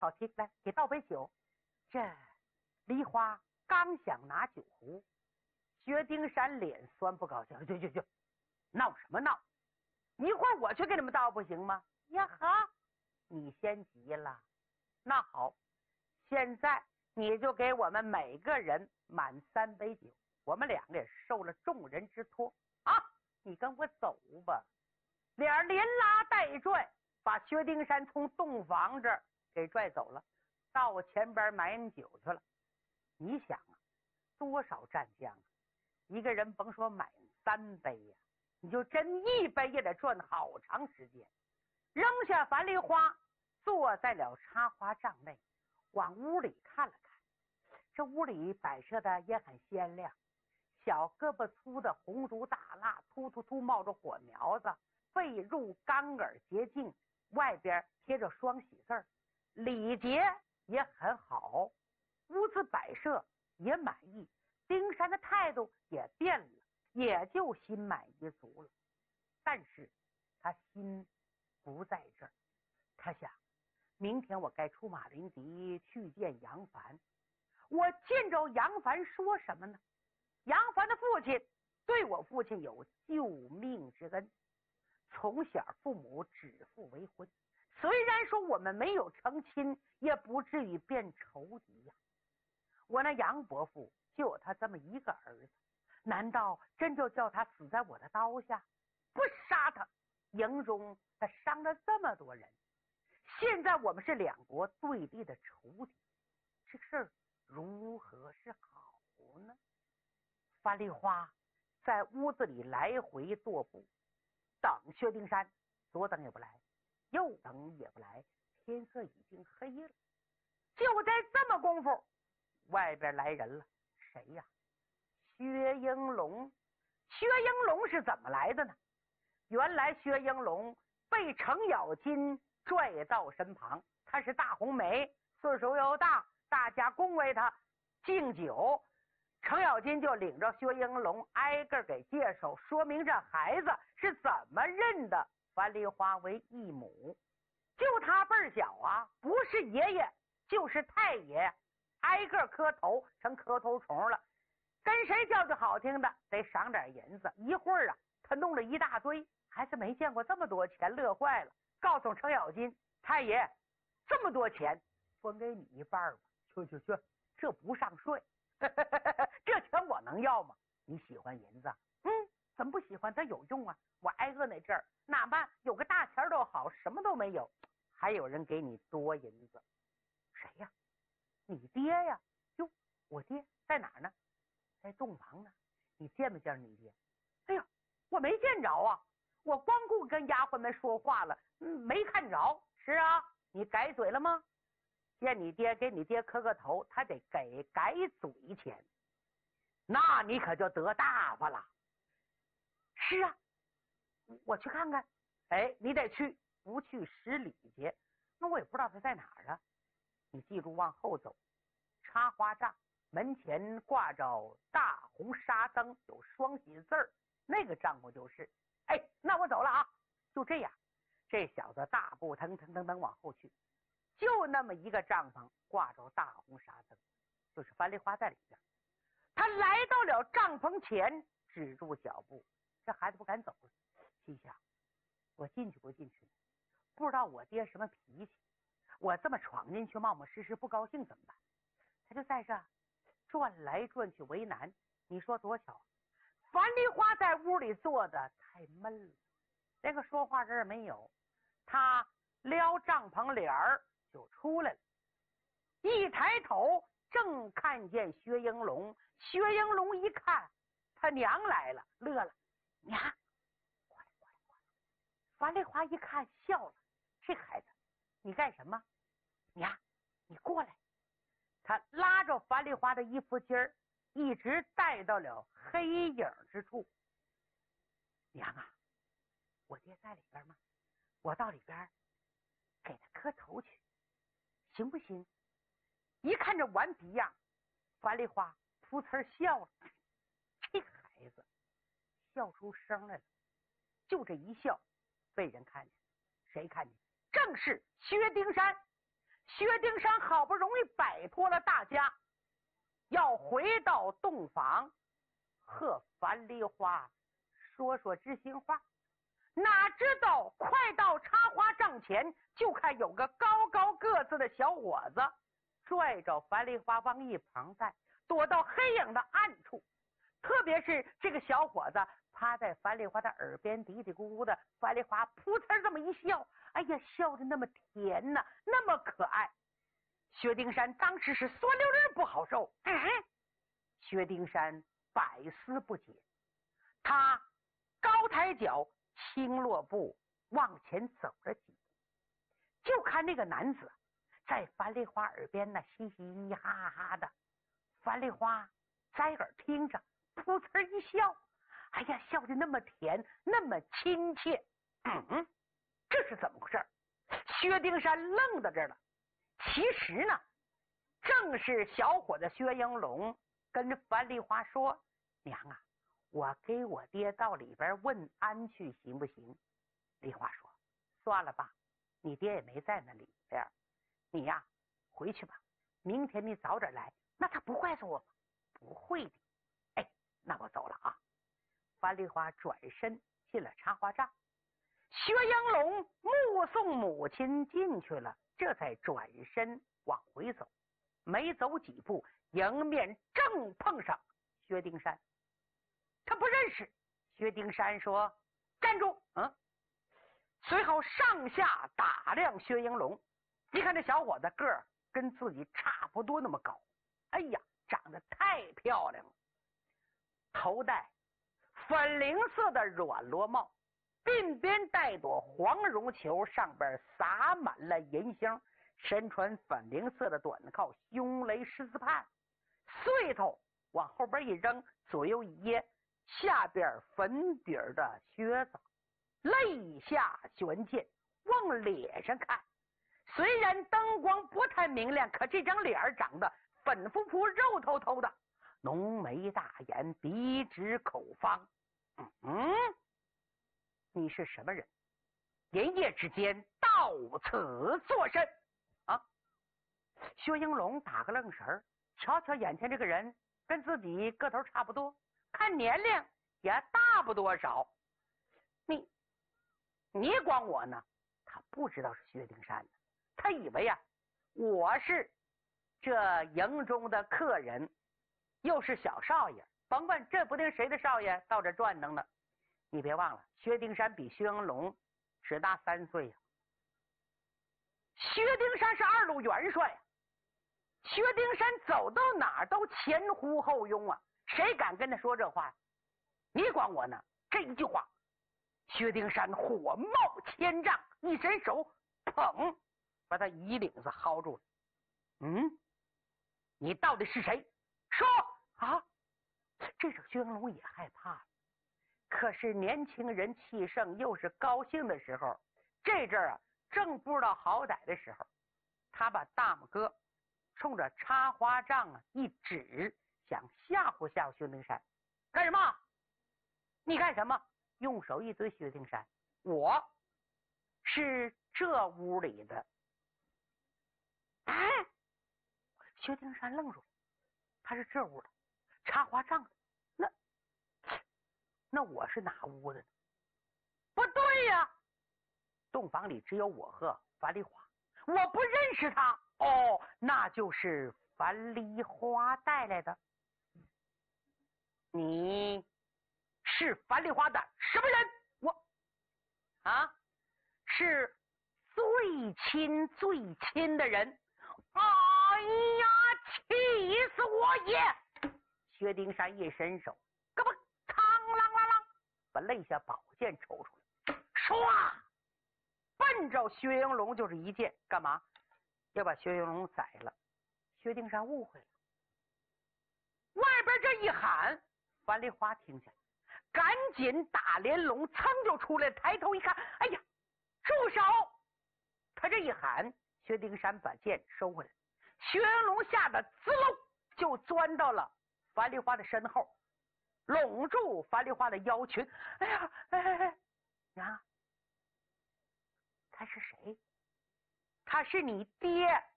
好提，来给倒杯酒。这梨花刚想拿酒壶，薛丁山脸酸不高兴，去，闹什么闹？一会儿我去给你们倒不行吗？呀哈，你先急了。那好，现在你就给我们每个人满3杯酒，我们2个也受了众人之托啊！你跟我走吧。俩连拉带拽，把薛丁山从洞房这儿给拽走了，到前边买酒去了。你想啊，多少战将啊，一个人甭说买3杯呀，你就真1杯也得转好长时间。扔下樊梨花，坐在了插花帐内，往屋里看了看。这屋里摆设的也很鲜亮，小胳膊粗的红烛大蜡，突冒着火苗子，被褥钢耳洁净，外边贴着双喜字，礼节也很好，屋子摆设也满意。丁山的态度也变了，也就心满意足了。但是他心不在这儿，他想明天我该出马临敌去见杨凡。我见着杨凡说什么呢？杨凡的父亲对我父亲有救命之恩，从小父母指腹为婚，虽然说我们没有成亲，也不至于变仇敌呀。我那杨伯父就有他这么一个儿子，难道真就叫他死在我的刀下？不杀他，营中他伤了这么多人，现在我们是2国对立的仇敌，这个事儿如何是好呢？樊梨花在屋子里来回踱步，等薛丁山，左等也不来，右等也不来，天色已经黑了。就在这么功夫，外边来人了。谁呀？薛英龙。薛英龙是怎么来的呢？原来薛英龙被程咬金拽到身旁，他是大红梅，岁数又大，大家恭维他敬酒，程咬金就领着薛英龙挨个给介绍，说明这孩子是怎么认的樊梨花为义母。就他辈儿小啊，不是爷爷就是太爷，挨个磕头成磕头虫了。跟谁叫句好听的，得赏点银子。一会儿啊，他弄了一大堆，还是没见过这么多钱，乐坏了，告诉程咬金，太爷这么多钱分给你一半吧。去，这不上税。这钱我能要吗？你喜欢银子？怎么不喜欢？它有用啊！我挨饿那阵儿，哪怕有个大钱都好，什么都没有，还有人给你多银子。谁呀？你爹呀？哟，我爹在哪儿呢？在洞房呢。你见没见你爹？哎呦，我没见着啊！我光顾跟丫鬟们说话了，没看着。是啊，你改嘴了吗？见你爹，给你爹磕个头，他得给改嘴钱，那你可就得大发了。是啊，我去看看。哎，你得去，不去10里去。那我也不知道他在哪儿啊。你记住，往后走，插花帐门前挂着大红纱灯，有双喜字儿，那个帐篷就是。哎，那我走了啊。就这样，这小子大步腾往后去，就那么一个帐篷挂着大红纱灯，就是樊梨花在里边。他来到了帐篷前，止住脚步，这孩子不敢走了，心想我进去不进去，不知道我爹什么脾气，我这么闯进去冒失不高兴怎么办？他就在这转来转去为难。你说多巧，樊梨花在屋里坐的太闷了，连个说话人没有，他撩帐篷帘儿就出来了。一抬头正看见薛英龙，薛英龙一看他娘来了，乐了。娘，过来。樊梨花一看笑了，这孩子你干什么？娘，你过来。他拉着樊梨花的衣服襟儿，一直带到了黑影之处。娘啊，我爹在里边吗？我到里边给他磕头去，行不行？一看这顽皮样，樊梨花噗呲笑了。这孩子笑出声来了，就这一笑被人看见。谁看见？正是薛丁山。 薛丁山好不容易摆脱了大家，要回到洞房，和樊梨花说说知心话。哪知道快到插花帐前，就看有个高高个子的小伙子拽着樊梨花往一旁带，躲到黑影的暗处。特别是这个小伙子趴在樊梨花的耳边嘀嘀咕咕的，樊梨花噗呲这么一笑，哎呀，笑得那么甜呐，那么可爱。薛丁山当时是酸溜溜不好受。薛丁山百思不解，他高抬脚，轻落步，往前走了几步，就看那个男子在樊梨花耳边那嘻嘻哈哈的。樊梨花在耳听着，噗呲一笑，哎呀，笑得那么甜，那么亲切。这是怎么回事？薛丁山愣在这儿了。其实呢，正是小伙子薛应龙跟樊梨花说：“娘啊，我给我爹到里边问安去行不行？”梨花说：“算了吧，你爹也没在那里边，你呀回去吧，明天你早点来，那他不怪死我吗？不会的。那我走了啊。”樊梨花转身进了插花帐，薛应龙目送母亲进去了，这才转身往回走。没走几步，迎面正碰上薛丁山。他不认识。薛丁山说：“站住！”随后上下打量薛应龙。你看这小伙子个儿跟自己差不多那么高，哎呀，长得太漂亮了。头戴粉菱色的软罗帽，鬓边带朵黄绒球，上边洒满了银星，身穿粉菱色的短靠，胸勒狮子畔，穗头往后边一扔，左右一掖，下边粉底的靴子，肋下悬剑，往脸上看，虽然灯光不太明亮，可这张脸长得粉扑扑肉透透的，浓眉大眼，鼻直口方。你是什么人？连夜之间到此作甚？薛应龙打个愣神，瞧瞧眼前这个人，跟自己个头差不多，看年龄也大不多少。你管我呢？他不知道是薛丁山呢，他以为我是这营中的客人，又是小少爷，甭问这不定谁的少爷到这转腾呢。你别忘了，薛丁山比薛应龙只大3岁呀。薛丁山是2路元帅呀，薛丁山走到哪儿都前呼后拥啊，谁敢跟他说这话？你管我呢？这一句话，薛丁山火冒千丈，一伸手捧把他衣领子薅住了。你到底是谁？说啊！这时薛应龙也害怕了，可是年轻人气盛，又是高兴的时候，这阵儿正不知道好歹的时候，他把大拇哥冲着插花帐一指，想吓唬吓唬薛丁山。干什么？你干什么？用手一推薛丁山，我是这屋里的。薛丁山愣住了，他是这屋的插花帐的，那我是哪屋的呢？不对呀，洞房里只有我和樊梨花，我不认识他。那就是樊梨花带来的。你是樊梨花的什么人？我是最亲的人。哎呀，气死我也！薛丁山一伸手，咯嘣，嘡啷啷啷，把肋下宝剑抽出来，唰，奔着薛应龙就是一剑。干嘛？要把薛应龙宰了。薛丁山误会了，外边这一喊，樊梨花听见，赶紧打连笼，噌就出来，抬头一看，哎呀，住手！他这一喊，薛丁山把剑收回来，薛应龙吓得滋溜就钻到了樊梨花的身后，拢住樊梨花的腰裙。哎呀，娘，他是谁？他是你爹